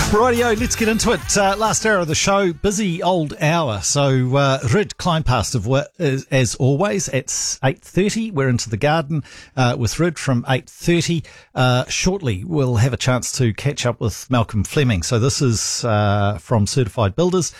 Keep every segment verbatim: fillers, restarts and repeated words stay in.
Rightio, let's get into it. Uh, last hour of the show, busy old hour. So, uh, Rid Kleinpast, of what, as, as always, at eight thirty. We're into the garden uh, with Rid from eight thirty. Uh, shortly, we'll have a chance to catch up with Malcolm Fleming. So this is uh, from Certified Builders,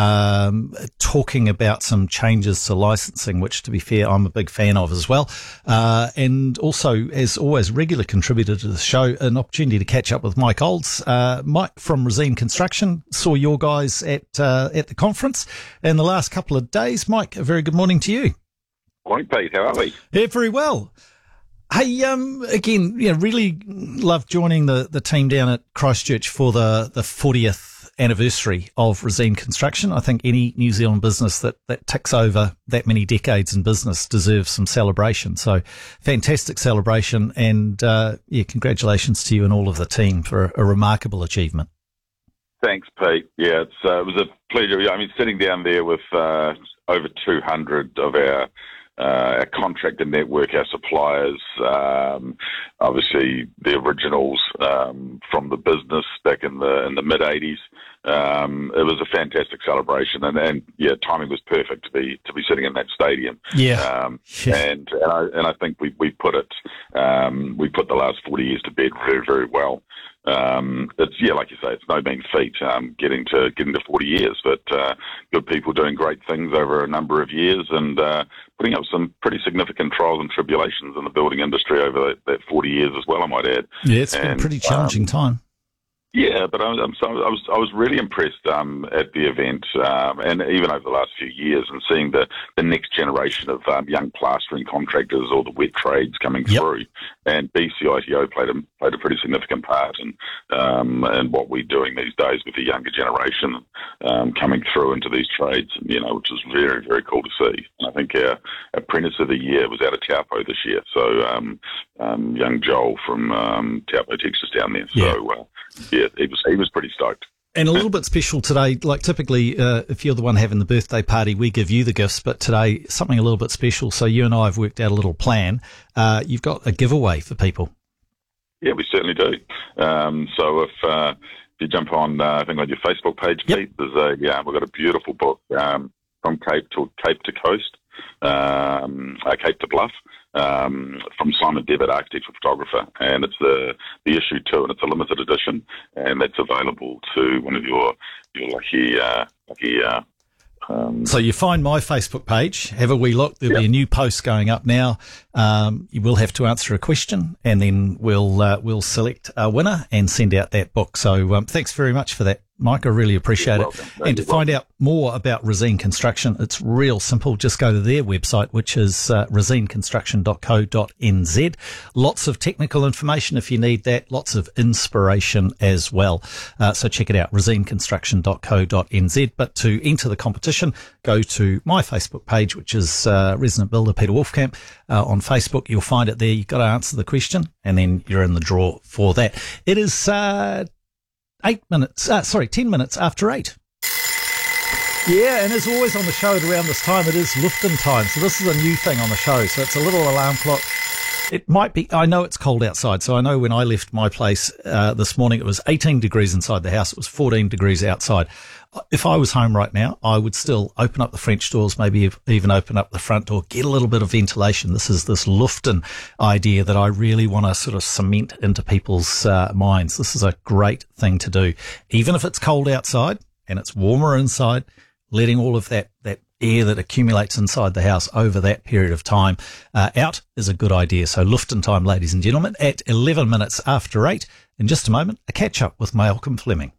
um, talking about some changes to licensing, which, to be fair, I'm a big fan of as well. Uh, and also, as always, regular contributor to the show, an opportunity to catch up with Mike Olds. Uh, Mike from Resene Construction, saw your guys at uh, at the conference in the last couple of days. Mike, a very good morning to you. Morning, Pete. How are we? Yeah, very well. Hey, um, again, yeah, really loved joining the, the team down at Christchurch for the, the fortieth anniversary of Resene Construction. I think any New Zealand business that, that ticks over that many decades in business deserves some celebration. So fantastic celebration, and uh, yeah, congratulations to you and all of the team for a, a remarkable achievement. Thanks, Pete. Yeah, it's, uh, it was a pleasure. I mean, sitting down there with uh, over two hundred of our Uh, our contractor network, our suppliers, um, obviously the originals um, from the business back in the in the mid eighties. Um, it was a fantastic celebration, and, and yeah, timing was perfect to be to be sitting in that stadium. Yeah, um, yeah. and and I, and I think we we put it um, we put the last forty years to bed very very well. Um, it's yeah, like you say, it's no mean feat um, getting to getting to forty years, but uh, good people doing great things over a number of years, and uh, putting up some pretty significant trials and tribulations in the building industry over that, that forty years as well, I might add. Yeah, it's and, been a pretty challenging um, time. Yeah, but I'm, I'm so, I was I was really impressed um, at the event, um, and even over the last few years, and seeing the, the next generation of um, young plastering contractors or the wet trades coming Yep. through, and B C I T O played a played a pretty significant part in um, in what we're doing these days with the younger generation um, coming through into these trades, you know, which is very very cool to see. And I think our apprentice of the year was out of Taupo this year, so um, um, young Joel from um, Taupo, Texas, down there. Yeah. So. Uh, Yeah, he was he was pretty stoked. And a little bit special today, like typically uh, if you're the one having the birthday party, we give you the gifts, but today something a little bit special. So you and I have worked out a little plan. Uh, you've got a giveaway for people. Yeah, we certainly do. Um, so if, uh, if you jump on, uh, I think on your Facebook page, Yep. Pete, there's a, yeah, we've got a beautiful book um, from Cape to Cape to Coast, um, uh, Cape to Bluff. Um, from Simon Devitt, architectural photographer, and it's the the issue two, and it's a limited edition, and that's available to one of your your lucky uh, lucky. Uh, um, So you find my Facebook page, have a wee look. There'll Yep. be a new post going up now. Um, you will have to answer a question, and then we'll uh, we'll select a winner and send out that book. So um, thanks very much for that, Mike. I really appreciate You're it. welcome. No, And to you're find out more about Resene Construction, it's real simple. Just go to their website, which is uh, resene construction dot co dot n z. Lots of technical information if you need that. Lots of inspiration as well. Uh, so check it out, resene construction dot co dot n z. But to enter the competition, go to my Facebook page, which is uh, Resident Builder Peter Wolfcamp uh, on Facebook. You'll find it there. You've got to answer the question, and then you're in the draw for that. It is uh, eight minutes, uh, sorry, ten minutes after eight. Yeah, and as always on the show at around this time, it is Lufton time. So this is a new thing on the show. So it's a little alarm clock. It might be, I know it's cold outside. So I know when I left my place uh, this morning, it was eighteen degrees inside the house. It was fourteen degrees outside. If I was home right now, I would still open up the French doors, maybe even open up the front door, get a little bit of ventilation. This is this Lufton idea that I really want to sort of cement into people's uh, minds. This is a great thing to do. Even if it's cold outside and it's warmer inside, letting all of that, that air that accumulates inside the house over that period of time uh, out is a good idea. So Lufton time, ladies and gentlemen, at eleven minutes after eight. In just a moment, a catch up with Malcolm Fleming.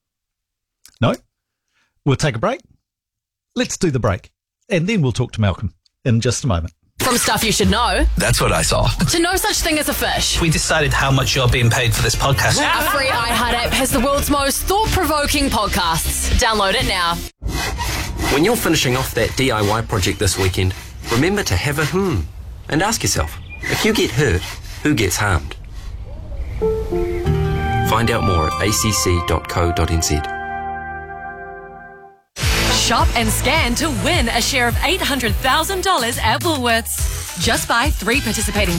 No? We'll take a break. Let's do the break. And then we'll talk to Malcolm in just a moment. From stuff you should know That's what I saw. to no such thing as a fish. We decided how much you're being paid for this podcast. Our free iHeart app has the world's most thought-provoking podcasts. Download it now. When you're finishing off that D I Y project this weekend, remember to have a hmm and ask yourself, if you get hurt, who gets harmed? Find out more at a c c dot co dot n z. Shop and scan to win a share of eight hundred thousand dollars at Woolworths. Just buy three participating